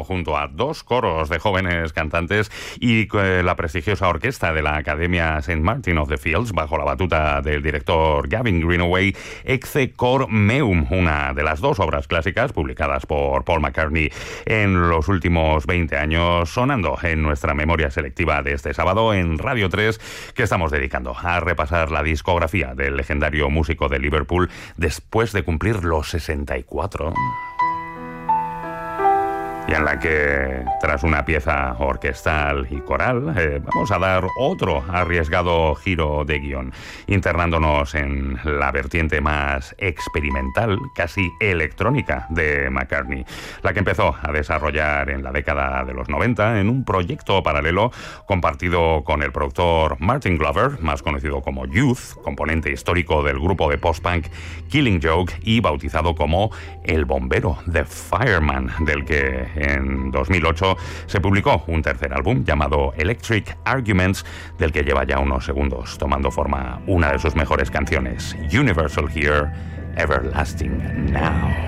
junto a 2 coros de jóvenes cantantes y la prestigiosa orquesta de la Academia St. Martin of the Fields, bajo la batuta del director Gavin Greenaway, Ecce Cor Meum, una de las 2 obras clásicas publicadas por Paul McCartney en los últimos 20 años, sonando en nuestra memoria selectiva de este sábado en Radio 3, que estamos dedicando a repasar la discografía del legendario músico de Liverpool después de cumplir los 64. Y en la que, tras una pieza orquestal y coral, vamos a dar otro arriesgado giro de guión, internándonos en la vertiente más experimental, casi electrónica, de McCartney, la que empezó a desarrollar en la década de los 90 en un proyecto paralelo compartido con el productor Martin Glover, más conocido como Youth, componente histórico del grupo de post-punk Killing Joke y bautizado como El Bombero, The Fireman, del que en 2008 se publicó un tercer álbum llamado Electric Arguments, del que lleva ya unos segundos tomando forma una de sus mejores canciones, Universal Here, Everlasting Now.